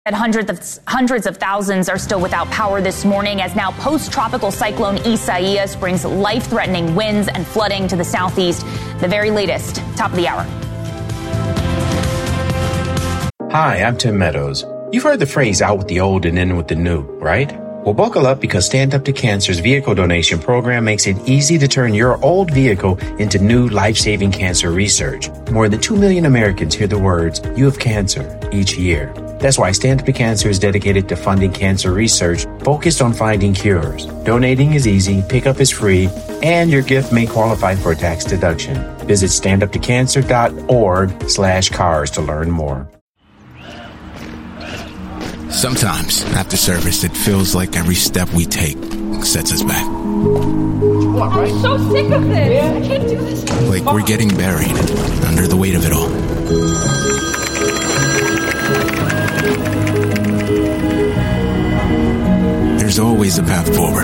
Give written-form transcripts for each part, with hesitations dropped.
And hundreds of thousands are still without power this morning as now post-tropical cyclone Isaias brings life-threatening winds and flooding to the southeast. The very latest, top of the hour. Hi, I'm Tim Meadows. You've heard the phrase out with the old and in with the new, right? Well, buckle up because Stand Up to Cancer's vehicle donation program makes it easy to turn your old vehicle into new life-saving cancer research. More than 2 million Americans hear the words, "You have cancer," each year. That's why Stand Up to Cancer is dedicated to funding cancer research focused on finding cures. Donating is easy, pickup is free, and your gift may qualify for a tax deduction. Visit standuptocancer.org/cars to learn more. Sometimes, after service, it feels like every step we take sets us back. I'm so sick of this. I can't do this. Like we're getting buried under the weight of it all. There's always a path forward.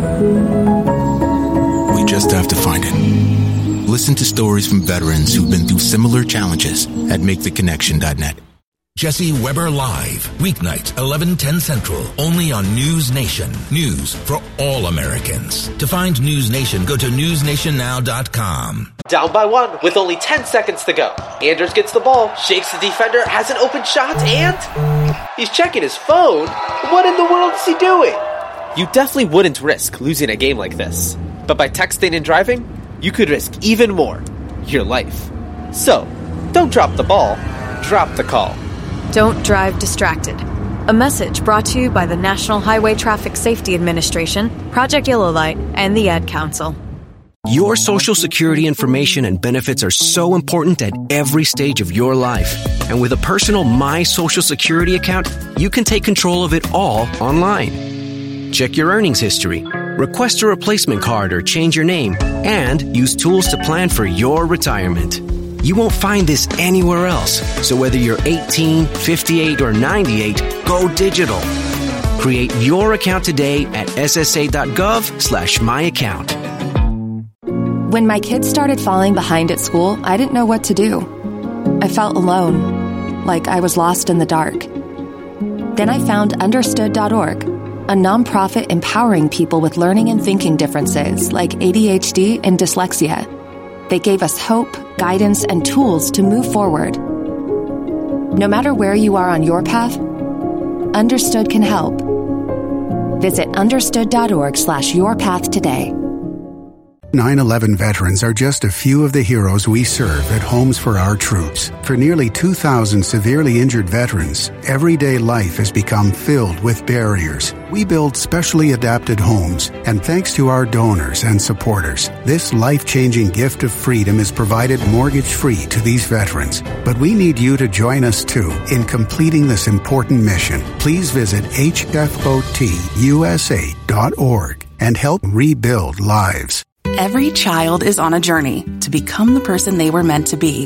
We just have to find it. Listen to stories from veterans who've been through similar challenges at MakeTheConnection.net. Jesse Weber Live, weeknights 11:10 Central, only on News Nation. News for all Americans. To find News Nation, go to newsnationnow.com. Down by one with only 10 seconds to go. Anders gets the ball, shakes the defender, has an open shot, and he's checking his phone. What in the world is he doing? You definitely wouldn't risk losing a game like this. But by texting and driving, you could risk even more, your life. So, don't drop the ball, drop the call. Don't drive distracted. A message brought to you by the National Highway Traffic Safety Administration, Project Yellow Light, and the Ad Council. Your Social Security information and benefits are so important at every stage of your life. And with a personal My Social Security account, you can take control of it all online. Check your earnings history, request a replacement card or change your name, and use tools to plan for your retirement. You won't find this anywhere else. So whether you're 18, 58, or 98, go digital. Create your account today at ssa.gov/myaccount. When my kids started falling behind at school, I didn't know what to do. I felt alone, like I was lost in the dark. Then I found Understood.org, a nonprofit empowering people with learning and thinking differences like ADHD and dyslexia. They gave us hope, guidance, and tools to move forward. No matter where you are on your path, Understood can help. Visit understood.org/yourpath today. 9/11 veterans are just a few of the heroes we serve at Homes for Our Troops. For nearly 2,000 severely injured veterans, everyday life has become filled with barriers. We build specially adapted homes, and thanks to our donors and supporters, this life-changing gift of freedom is provided mortgage-free to these veterans. But we need you to join us, too, in completing this important mission. Please visit hfotusa.org and help rebuild lives. Every child is on a journey to become the person they were meant to be.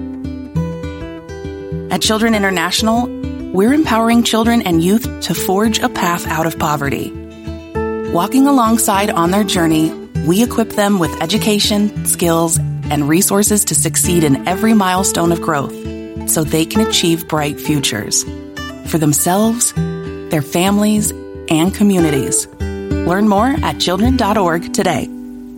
At Children International, we're empowering children and youth to forge a path out of poverty. Walking alongside on their journey, we equip them with education, skills, and resources to succeed in every milestone of growth so they can achieve bright futures for themselves, their families, and communities. Learn more at children.org today.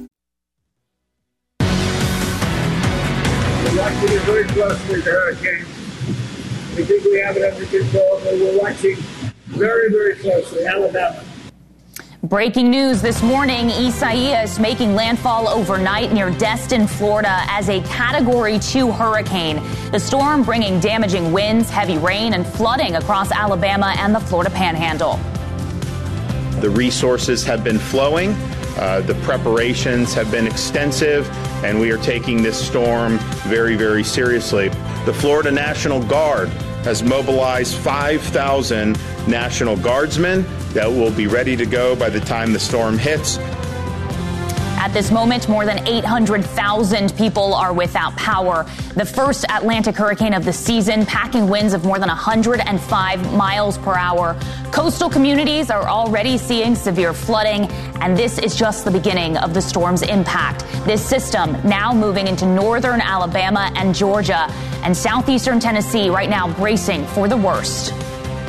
We're watching it very closely, the hurricane. We think we have it under control, but we're watching very, very closely. Alabama. Breaking news this morning, Isaias making landfall overnight near Destin, Florida as a Category 2 hurricane. The storm bringing damaging winds, heavy rain, and flooding across Alabama and the Florida Panhandle. The resources have been flowing. The preparations have been extensive, and we are taking this storm very, very seriously. The Florida National Guard has mobilized 5,000 National Guardsmen that will be ready to go by the time the storm hits. At this moment, more than 800,000 people are without power. The first Atlantic hurricane of the season, packing winds of more than 105 miles per hour. Coastal communities are already seeing severe flooding, and this is just the beginning of the storm's impact. This system now moving into northern Alabama and Georgia, and southeastern Tennessee right now bracing for the worst.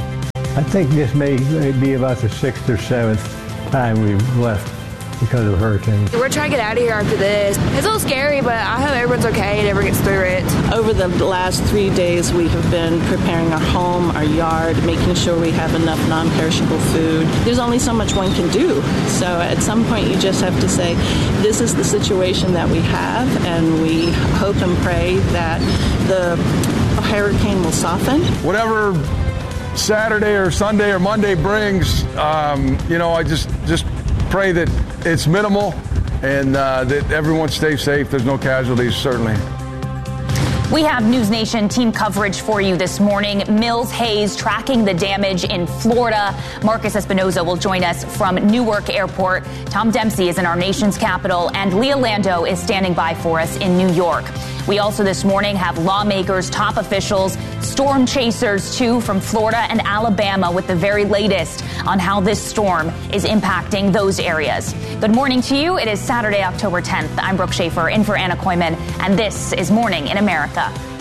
I think this may be about the 6th or 7th time we've left because of hurricanes. We're trying to get out of here after this. It's a little scary, but I hope everyone's okay and everyone gets through it. Over the last 3 days, we have been preparing our home, our yard, making sure we have enough non-perishable food. There's only so much one can do. So at some point, you just have to say, this is the situation that we have, and we hope and pray that the hurricane will soften. Whatever Saturday or Sunday or Monday brings, I just pray that it's minimal and that everyone stays safe. There's no casualties, certainly. We have News Nation team coverage for you this morning. Mills Hayes tracking the damage in Florida. Marcus Espinoza will join us from Newark Airport. Tom Dempsey is in our nation's capital, and Leah Lando is standing by for us in New York. We also this morning have lawmakers, top officials, storm chasers too from Florida and Alabama with the very latest on how this storm is impacting those areas. Good morning to you. It is Saturday, October 10th. I'm Brooke Schaefer in for Anna Koyman, and this is Morning in America.